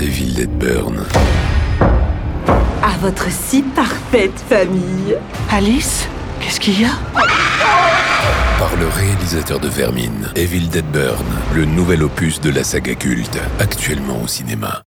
Evil Dead Burn. À votre si parfaite famille. Alice, qu'est-ce qu'il y a? Par le réalisateur de Vermine, Evil Dead Burn, le nouvel opus de la saga culte, actuellement au cinéma.